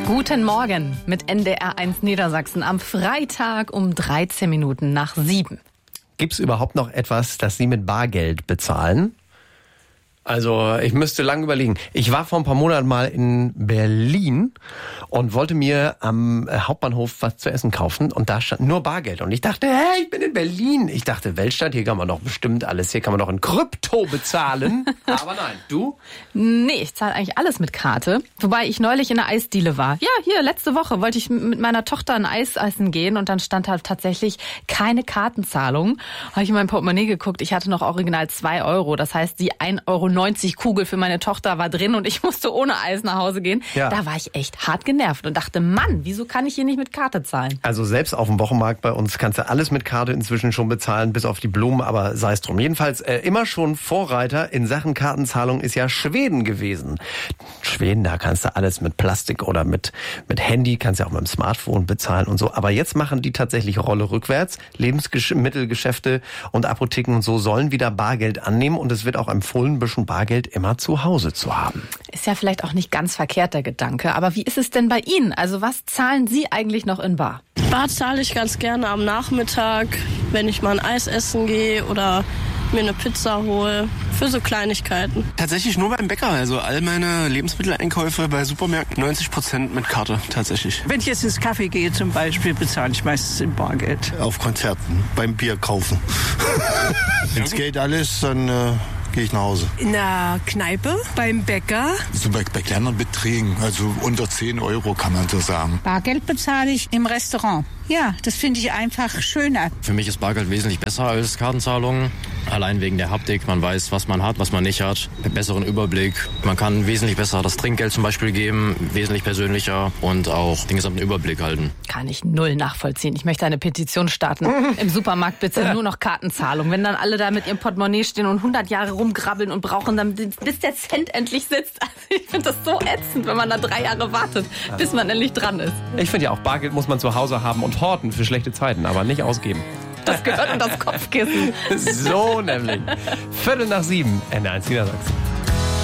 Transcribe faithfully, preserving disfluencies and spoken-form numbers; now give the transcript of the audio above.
Guten Morgen mit N D R eins Niedersachsen am Freitag um dreizehn Minuten nach sieben. Gibt es überhaupt noch etwas, das Sie mit Bargeld bezahlen? Also ich müsste lang überlegen. Ich war vor ein paar Monaten mal in Berlin und wollte mir am Hauptbahnhof was zu essen kaufen und da stand nur Bargeld. Und ich dachte, hey, ich bin in Berlin. Ich dachte, Weltstadt, hier kann man doch bestimmt alles, hier kann man doch in Krypto bezahlen. Aber nein, du? Nee, ich zahle eigentlich alles mit Karte. Wobei ich neulich in einer Eisdiele war. Ja, hier, letzte Woche wollte ich mit meiner Tochter ein Eis essen gehen und dann stand halt tatsächlich keine Kartenzahlung. Habe ich in mein Portemonnaie geguckt, ich hatte noch original zwei Euro. Das heißt, die ein Euro neunzig Kugel für meine Tochter war drin und ich musste ohne Eis nach Hause gehen. Ja. Da war ich echt hart genervt und dachte, Mann, wieso kann ich hier nicht mit Karte zahlen? Also selbst auf dem Wochenmarkt bei uns kannst du alles mit Karte inzwischen schon bezahlen, bis auf die Blumen, aber sei es drum. Jedenfalls äh, immer schon Vorreiter in Sachen Kartenzahlung ist ja Schweden gewesen. Schweden, da kannst du alles mit Plastik oder mit, mit Handy, kannst ja auch mit dem Smartphone bezahlen und so. Aber jetzt machen die tatsächlich Rolle rückwärts. Lebensmittelgeschäfte und Apotheken und so sollen wieder Bargeld annehmen und es wird auch empfohlen, ein bisschen Bargeld immer zu Hause zu haben. Ist ja vielleicht auch nicht ganz verkehrt, der Gedanke. Aber wie ist es denn bei Ihnen? Also was zahlen Sie eigentlich noch in bar? Bar zahle ich ganz gerne am Nachmittag, wenn ich mal ein Eis essen gehe oder mir eine Pizza hole, für so Kleinigkeiten. Tatsächlich nur beim Bäcker, also all meine Lebensmitteleinkäufe bei Supermärkten neunzig Prozent mit Karte, tatsächlich. Wenn ich jetzt ins Café gehe zum Beispiel, bezahle ich meistens in Bargeld. Auf Konzerten, beim Bier kaufen. Wenn es geht alles, dann äh, gehe ich nach Hause. In der Kneipe, beim Bäcker. So bei, bei kleineren Beträgen, also unter zehn Euro kann man so sagen. Bargeld bezahle ich im Restaurant. Ja, das finde ich einfach schöner. Für mich ist Bargeld wesentlich besser als Kartenzahlungen. Allein wegen der Haptik. Man weiß, was man hat, was man nicht hat. Einen besseren Überblick. Man kann wesentlich besser das Trinkgeld zum Beispiel geben. Wesentlich persönlicher und auch den gesamten Überblick halten. Kann ich null nachvollziehen. Ich möchte eine Petition starten. Im Supermarkt bitte nur noch Kartenzahlung. Wenn dann alle da mit ihrem Portemonnaie stehen und hundert Jahre rumgrabbeln und brauchen dann, bis der Cent endlich sitzt. Also ich finde das so ätzend, wenn man da drei Jahre wartet, bis man endlich dran ist. Ich finde ja auch, Bargeld muss man zu Hause haben und horten für schlechte Zeiten, aber nicht ausgeben. Das gehört unter das Kopfkissen. So nämlich. Viertel nach sieben, N D R eins Niedersachsen.